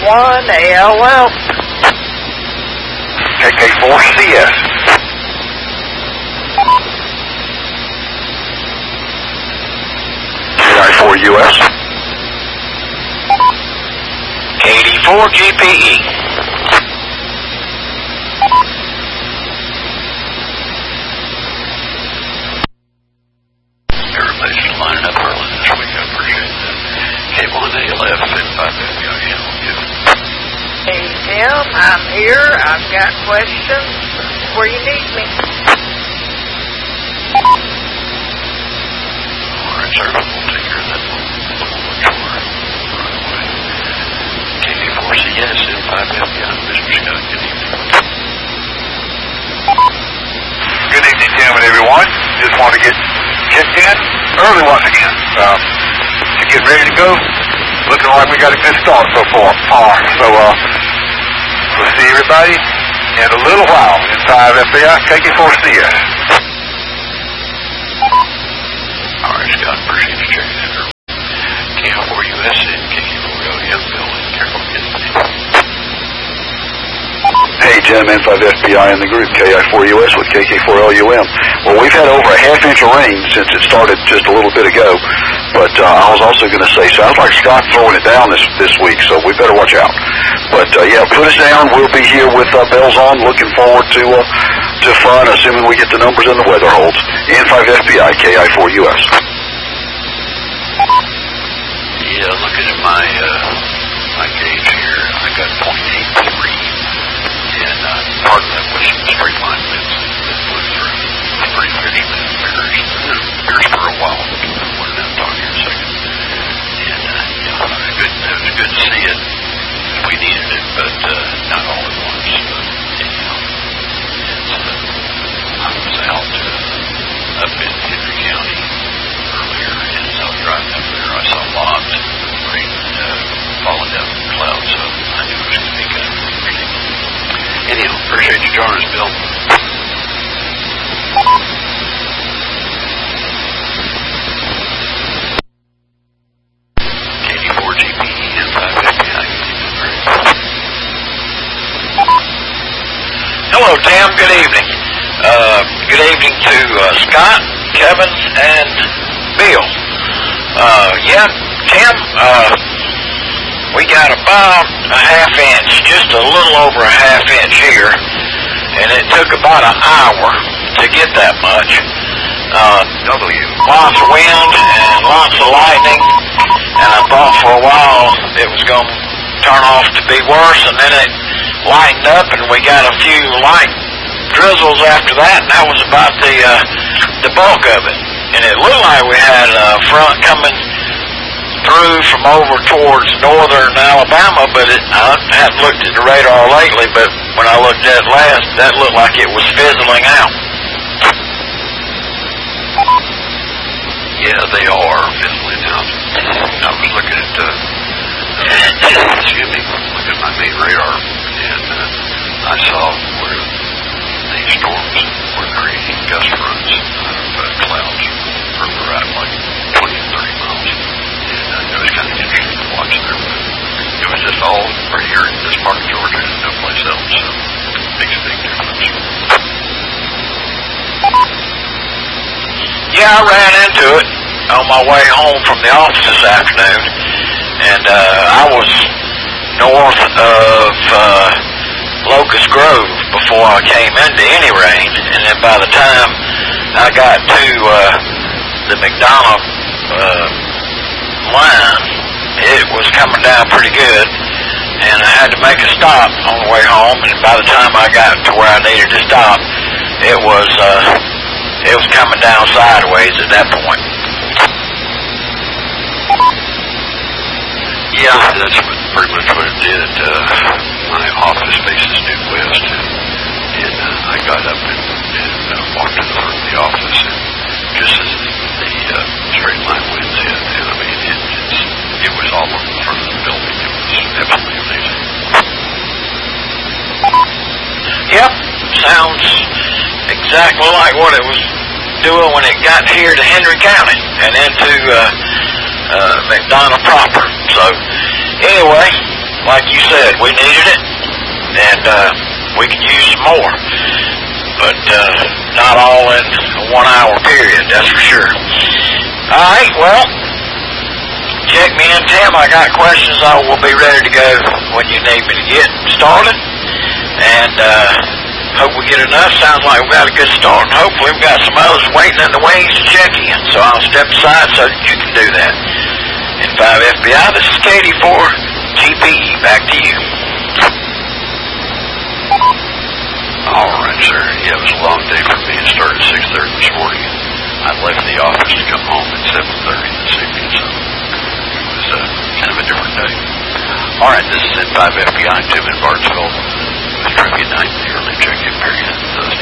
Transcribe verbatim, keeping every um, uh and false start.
one L L. K K four C S. K I four U S. K D four G P E. Everybody's lining up early this week. I appreciate that. K one A L F and five F B I. Hey, Tim, I'm here. I've got questions where you need me. All right, sir. We'll take care of that. We'll look for it right away. K D four C S and five F B I. Mister Scott, good evening. Good evening, Tim and everyone. Just want to get kicked in early once again. Um, to get ready to go. Looking like we got a good start so far. So, uh, we'll see everybody in a little while in five F B I, K K four C S. All right, Scott, appreciate you checking in early. K I four U S and K K four L M, Bill, and careful getting in. Hey, Jim, N five F B I in the group, K I four U S with K K four L U M. Well, we've had over a half inch of rain since it started just a little bit ago, but uh, I was also going to say, sounds like Scott's throwing it down this this week, so we better watch out. But, uh, yeah, put us down. We'll be here with uh, bells on, looking forward to uh, to fun, assuming we get the numbers and the weather holds. N five F B I, K I four U S. Yeah, looking at my, uh, my gauge here, I got point eight three. And uh, part of that was some straight line winds that blew through. It's pretty fishy, man. Bears, bears for a while. We're going to talk here in a second. And, uh, yeah, it was good, it was good to see it. We needed it, but uh, not all at once. But, anyhow, it's, uh, I was out uh, up in Henry County earlier, and as I was driving up there, I saw lots of rain uh, falling down from the clouds, so I knew it was going to be kind of pretty. Anyhow, appreciate you joining us, Bill. K D four G P E and five F B I. Hello, Tim. Good evening. Uh, good evening to uh, Scott, Kevin, and Bill. Uh, yeah, Tim, uh, we got about a half inch, just a little over a half inch here, and it took about an hour to get that much. Uh, W. Lots of wind and lots of lightning, and I thought for a while it was going to turn off to be worse, and then it lightened up, and we got a few light drizzles after that, and that was about the uh, the bulk of it. And it looked like we had a front coming through from over towards northern Alabama, but it, I haven't looked at the radar lately, but when I looked at it last, that looked like it was fizzling out. Yeah, they are fizzling out. I was looking at, uh, uh, excuse me, looking at my main radar, and uh, I saw where the storms were creating gust fronts out of uh, clouds further out, like twenty to thirty miles. And uh, it was kind of interesting to watch there, but it was just all right here in this part of Georgia and no place else, so it makes a big difference. Yeah, I ran into it on my way home from the office this afternoon, and uh, I was north of uh, Locust Grove before I came into any rain, and then by the time I got to uh, the McDonough uh, line, it was coming down pretty good, and I had to make a stop on the way home, and by the time I got to where I needed to stop, it was uh, it was coming down sideways at that point. Yeah, that's what, pretty much what it did. Uh, my office faces due west, and, and uh, I got up and, and uh, walked to the front of the office, and just as the, the uh, straight line winds hit, and I mean, it, it's, it was all over the front of the building. It was absolutely amazing. Yep, sounds exactly like what it was doing when it got here to Henry County and into uh, uh, McDonough proper. So, anyway, like you said, we needed it, and uh, we could use some more. But uh, not all in a one-hour period, that's for sure. All right, well, check me in, Tim. I got questions. I will be ready to go when you need me to get started. And uh, hope we get enough. Sounds like we've got a good start. And hopefully we've got some others waiting in the wings to check in. So I'll step aside so that you can do that. In five F B I, this is Katie for G P E. Back to you. All right, sir. Yeah, it was a long day for me. It started at six thirty this morning. I left the office to come home at seven thirty this evening, so it was uh, kind of a different day. All right, this is N five F B I, Tim in Barnesville, with Trivia Night, the early check-in period.